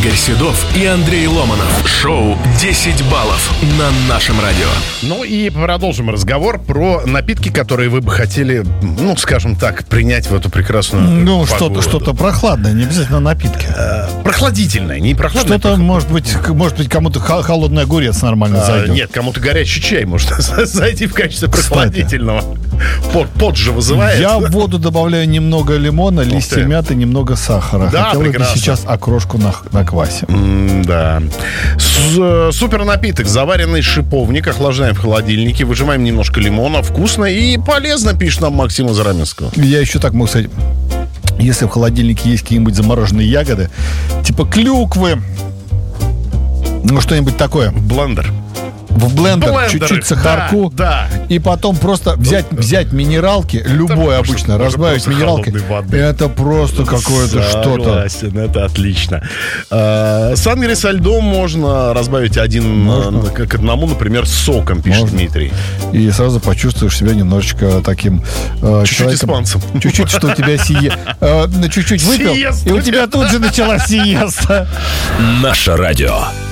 Игорь Седов и Андрей Ломанов. Шоу «10 баллов» на нашем радио. Ну и продолжим разговор про напитки, которые вы бы хотели, ну, скажем так, принять в эту прекрасную Ну, погоду. что-то прохладное, не обязательно напитки. Прохладительное, не прохладное. Что-то, может быть, кому-то холодный огурец нормально зайдет. Нет, кому-то горячий чай может зайти в качестве прохладительного. Пот же вызывает. Я в воду добавляю немного лимона, листья мяты, немного сахара. Да, Хотел бы прекрасно. сейчас окрошку на квасе. Да. Супер напиток. Заваренный шиповник. Охлаждаем в холодильнике. Выжимаем немножко лимона. Вкусно и полезно, пишет нам Максим из Раменского. Я еще так могу сказать. Если в холодильнике есть какие-нибудь замороженные ягоды, типа клюквы, ну что-нибудь такое. Блендер. В блендер Блендеры, чуть-чуть сахарку, да. и потом просто взять минералки, любой обычно, разбавить минералкой. Это просто какое-то что-то. Согласен, это отлично. Сангри со льдом можно разбавить один к одному, например, с соком, пишет Можно. Дмитрий. И сразу почувствуешь себя немножечко таким Чуть-чуть человеком. испанцем. Чуть-чуть, что у тебя чуть-чуть выпил, Сиеста. и у тебя тут же началась сиеста. Наше радио.